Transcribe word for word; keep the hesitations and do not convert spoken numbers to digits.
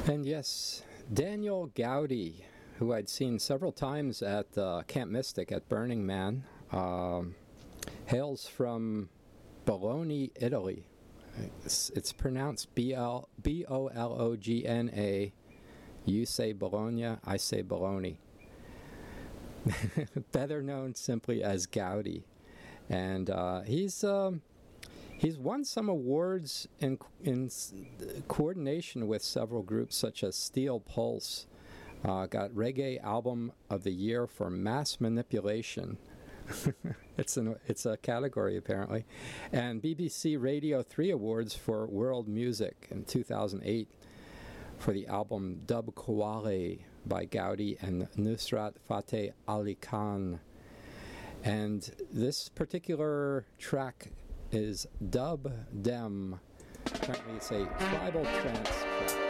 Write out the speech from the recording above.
And yes, Daniel Gaudi, who I'd seen several times at uh, Camp Mystic at Burning Man, um, hails from Bologna, Italy. It's, it's pronounced B L B O L O G N A. You say Bologna, I say Bologna. Better known simply as Gaudi. And uh, he's... Um, He's won some awards in, in coordination with several groups such as Steel Pulse. Uh, got Reggae Album of the Year for Mass Manipulation. it's, an, it's a category apparently. And B B C Radio three Awards for World Music in two thousand eight for the album Dub Kawale by Gaudi and Nusrat Fateh Ali Khan. And this particular track is Dub Dem. Apparently it's a tribal trance